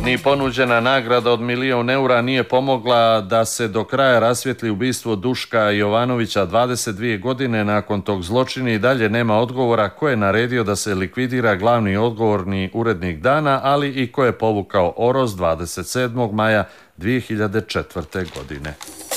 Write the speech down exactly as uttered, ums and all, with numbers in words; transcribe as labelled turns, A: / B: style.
A: Ni ponuđena nagrada od milijun eura nije pomogla da se do kraja rasvijetli ubistvo Duška Jovanovića. Dvadeset dvije godine nakon tog zločina i dalje nema odgovora ko je naredio da se likvidira glavni odgovorni urednik Dana, ali i ko je povukao oroz dvadeset sedmog maja dvije hiljade četvrte. godine.